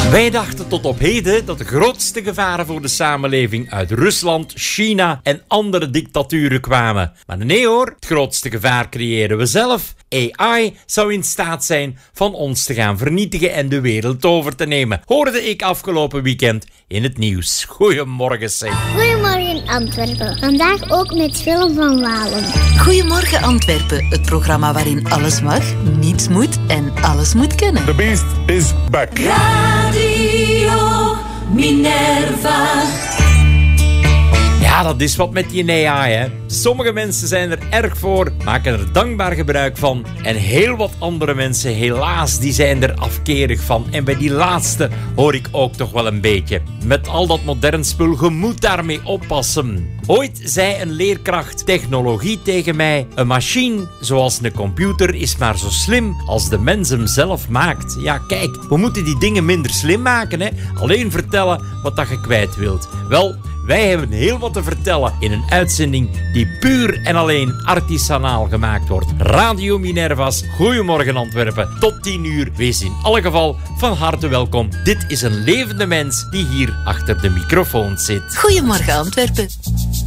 Wij dachten tot op heden dat de grootste gevaren voor de samenleving uit Rusland, China en andere dictaturen kwamen. Maar nee hoor, het grootste gevaar creëren we zelf. AI zou in staat zijn van ons te gaan vernietigen en de wereld over te nemen, hoorde ik afgelopen weekend in het nieuws. Goedemorgen, zeg. Goedemorgen Antwerpen. Vandaag ook met Willem van Walen. Goedemorgen Antwerpen, het programma waarin alles mag, niets moet en alles moet kunnen. The Beast is back. Radio Minerva. Ja, dat is wat met die AI, hè. Sommige mensen zijn er erg voor, maken er dankbaar gebruik van. En heel wat andere mensen, helaas, die zijn er afkerig van. En bij die laatste hoor ik ook toch wel een beetje. Met al dat modern spul, je moet daarmee oppassen. Ooit zei een leerkracht technologie tegen mij: een machine, zoals een computer, is maar zo slim als de mens hem zelf maakt. Ja, kijk, we moeten die dingen minder slim maken, hè. Alleen vertellen wat dat je kwijt wilt. Wel, wij hebben heel wat te vertellen in een uitzending die puur en alleen artisanaal gemaakt wordt. Radio Minerva's Goedemorgen Antwerpen. Tot 10 uur. Wees in alle geval van harte welkom. Dit is een levende mens die hier achter de microfoon zit. Goedemorgen Antwerpen.